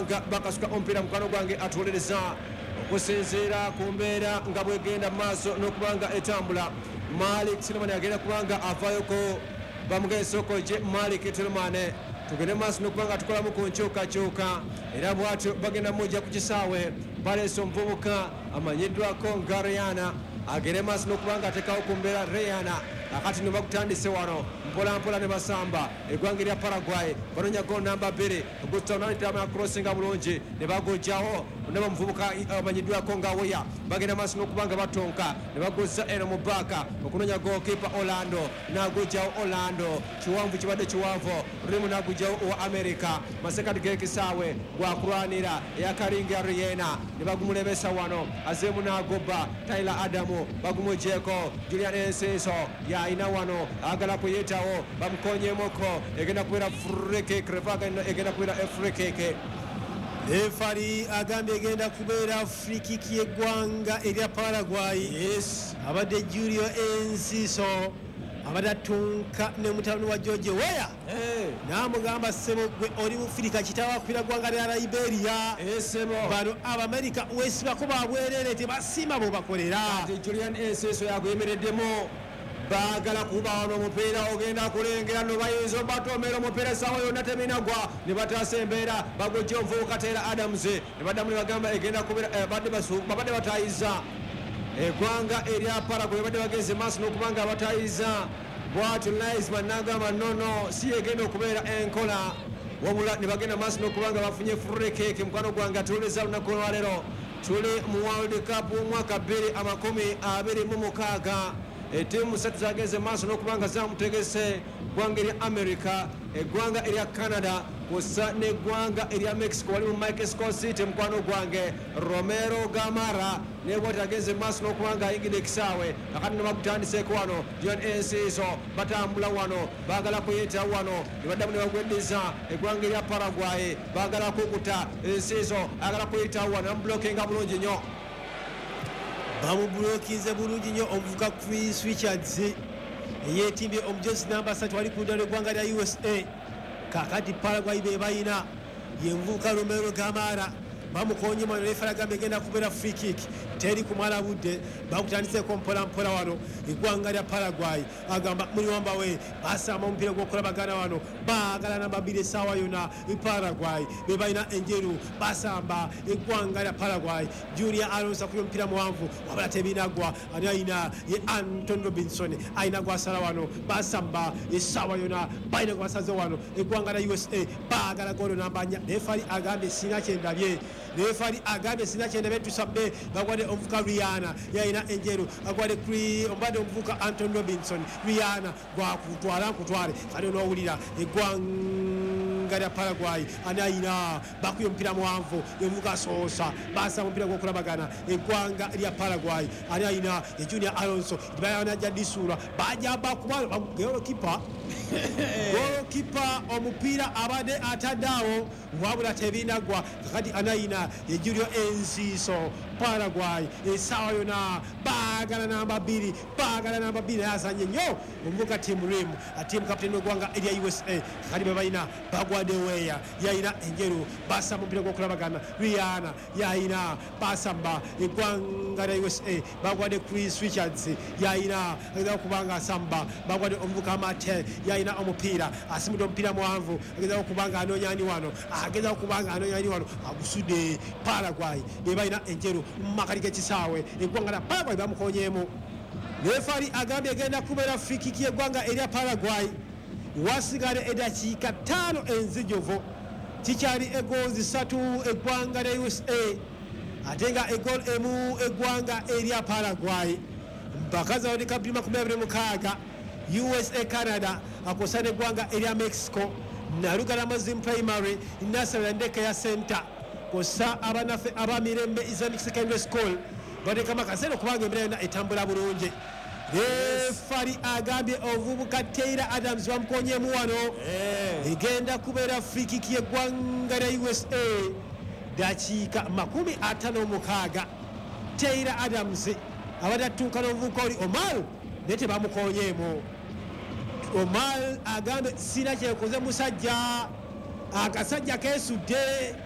n'okubanga bakasuka omupiira mukwano gwange atuwolereza okusinziira ku mbeera nga bwegenda mu maaso n'okubanga etambula. Malik Selemani agenda kubanga avayoko bamugeesoko gye Malik Telemane tugende maaso n'okubanga tukolamu ku nkyukakyuka era bwatyo bagenda mujja ku kisaawe baleese omuvubuka amanyiddwako nga Rihanna agende maaso n'okubanga atekawo ku mbeera Rihanna akati ne bakutandise wano mpolampola ne basamba eggwanga erya Paraguay banonya gol namba 2 Gustavo crossinga bulungi ne bagojjawo naba muvubuka amanyiddwako nga Weya bagenda maaso n'okubanga batonka ne bagozza eno mu bbaka okunonya goalkeeper Orlando n'agojjawo Orlando kiwanvu kibadde kiwanvu Rimu n'agojjawo owa America masekati g'ekisaawe gwakulwanira eyakaringa Rihanna ne bagumulebesa wano azeemu n'agobba Tyler Adamu bagumugyeko Julian Ensenso yaina wano agala kuyitawo bamukonyemoko egenda kubeera free kick egenda kubeera free kick. Refari agambye egenda kubeera free kick y'eggwanga erya Paraguay. Yes. Abadde Julio Enciso abadde atunka ne mutabani wa George Weah n'amugamba ssebo gwe oli mufirika kitaawo akupira ggwanga lya Liberia. Bano Abamerika weesibako babwerere tebasimba bwebakolera. Julian Ensenso yaguyemereddemu baagala kuba wano omupiira ogenda kulengera no bayinza obatomera omupiira essaawa yonna teminagwa ne bataasa embeera bagojja omuvubuka Taylor Adams ne baddamu ne bagamba egenda kubeera babadde batayiza eggwanga erya Paraguay badde bagenze maaso n'okubanga batayiza bwatyo Liesman n'agamba nono si egenda okubeera enkola wabula ne bagenda maaso n'okubanga bafunye free kick mukwano gwange atuwuliriza lunaku olwaleero tuli mu World Cup omwaka 2026 ettiimu 3 zagenze maaso n'okubanga zamutegese eggwanga erya America eggwanga erya Canada kussa n'eggwanga erya Mexico wali mu Mexico City mukwano gwange Romero Gamara ne bwati agenze maaso n'okubanga ayingidde ekisaawe akati ne bakutandiseeko wano John Enciso batambula wano baagala kuyita wano ne baddamu ne bagweddiza eggwanga erya Paraguay baagala kukuta Enciso agala kuyita wano amubulokinga bulungi nnyo bamubulokinze bulungi nnyo omuvuka Chris Richards eyeetimbye omujosi namba 3 wali ku ludda lw'eggwanga lya USA kakati Paraguay be bayina ye muvubuka Romero Gamara bamukonye mwana refara agamba egenda kubeera free kick teri kumala budde bakutandiseeko mpolampola wano eggwanga lya Paraguay agamba muli wamba we basamba omupiira gw'okulabagana wano baagala namba 2 essaawa yonna Paraguay be balina enjeru basamba eggwanga lya Paraguay Junior Alonso kuyo omupiira muwanvu wabula tebinagwa ani ayina ye Anton Robinson ayina gwasala wano basamba essaawa yonna balina gwasaze wano eggwanga lya USA baagala golo namba 4 refari agambye sina kyendabye refari agambye sina kyendabye tusabbe bagwadde omuvuka Rihanna yayina enjeru agwadde ombadde omuvuka Anton Robinson Rihanna gwakutwala nkutwale kale n'owulira eggwanga lya Paraguay ani ayina bakuya omupiira muwanvu omuvuka asoosa basaba omupiira gw'okulabagana eggwanga lya Paraguay ani ayina Junior Alonso bayana disuula bajja bakubala golokipa omupiira abadde ataddeawo wabula tebinagwa kakati anayina Julio Enciso Paraguay essaawa yonna baagala namba 2 yasanye nnyo omuvuka Tim Rim atiimu kapiteni w'eggwanga erya USA kakati be balina bagwadde Weya yayina enjeru basamba omupiira gw'okulabagana Rihanna yayina basamba eggwanga lya USA bagwadde Chris Richards yayina ageza okubanga asamba bagwadde omuvuka Mate yayina omupiira asimudde omupiira muwanvu ageza okubanga anoonyani wano agusudde Paraguay be balina enjeru mu makati g'ekisaawe eggwanga lya Paraguay bamukonyeemu refari agambye egenda kubeera free kick y'eggwanga erya Paraguay wasigale eddakiika 5 enzijuvu kikyali egoozi 3 eggwanga lya USA ate nga egool emu eggwanga erya Paraguay mpaka za World Cup 2026 USA Canada akosa n'eggwanga erya Mexico Narugala Muslim Primary Nasara Ndeke ya Center kosa abanafe abamirembe Islamic Secondary School badekama kasero kubanga embeera yonna etambula bulungi refari agambye ovubuka Taylor Adams bamukonyeemu wano egenda kubeera free kick y'eggwanga lya USA dakiika 56 Taylor Adams abadde atuuka n'omuvubuka oli Omar naye tebamukonyeemu Omar agambye sina kyekoze musajja akasajja keesudde